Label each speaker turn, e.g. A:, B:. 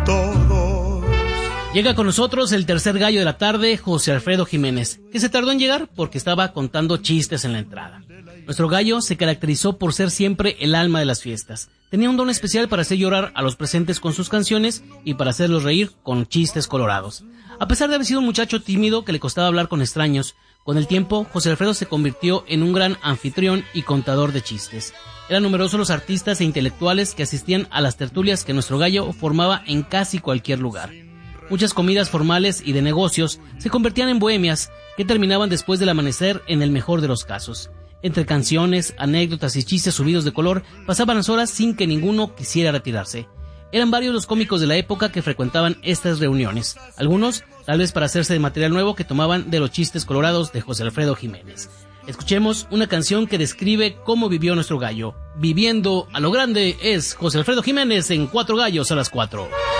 A: todos.
B: Llega con nosotros el tercer gallo de la tarde, José Alfredo Jiménez, que se tardó en llegar porque estaba contando chistes en la entrada. Nuestro gallo se caracterizó por ser siempre el alma de las fiestas. Tenía un don especial para hacer llorar a los presentes con sus canciones y para hacerlos reír con chistes colorados. A pesar de haber sido un muchacho tímido que le costaba hablar con extraños, con el tiempo José Alfredo se convirtió en un gran anfitrión y contador de chistes. Eran numerosos los artistas e intelectuales que asistían a las tertulias que nuestro gallo formaba en casi cualquier lugar. Muchas comidas formales y de negocios se convertían en bohemias que terminaban después del amanecer en el mejor de los casos. Entre canciones, anécdotas y chistes subidos de color pasaban las horas sin que ninguno quisiera retirarse. Eran varios los cómicos de la época que frecuentaban estas reuniones, algunos tal vez para hacerse de material nuevo que tomaban de los chistes colorados de José Alfredo Jiménez. Escuchemos una canción que describe cómo vivió nuestro gallo. Viviendo a lo grande es José Alfredo Jiménez en Cuatro Gallos a las 4.